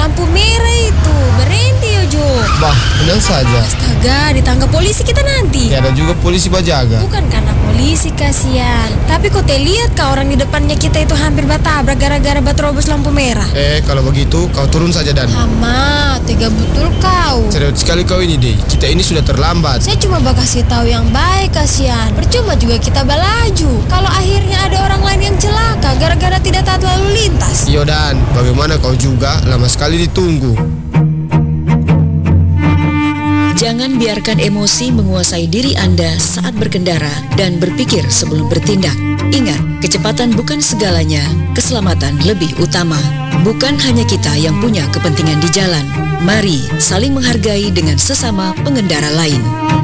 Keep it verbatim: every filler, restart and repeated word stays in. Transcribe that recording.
lampu merah itu. Berhenti yo Jo. Bah, tenang saja. Astaga, ditangkap polisi kita nanti. Ya ada juga polisi bajaga. Bukan karena polisi kasihan, tapi kau te lihat kau orang di depannya kita itu hampir batabrak gara-gara baterobos lampu merah. Eh, kalau begitu kau turun saja Dan. Hama, tega betul kau. Serius sekali kau ini deh. Kita ini sudah terlambat. Saya cuma bakasih tahu yang baik kasihan. Percuma juga kita balaju. Kalau akhirnya ada orang lain yang celaka gara-gara tidak taat lalu lintas. Yo Dan, bagaimana kau juga lama sekali ditunggu. Jangan biarkan emosi menguasai diri Anda saat berkendara dan berpikir sebelum bertindak. Ingat, kecepatan bukan segalanya, keselamatan lebih utama. Bukan hanya kita yang punya kepentingan di jalan. Mari saling menghargai dengan sesama pengendara lain.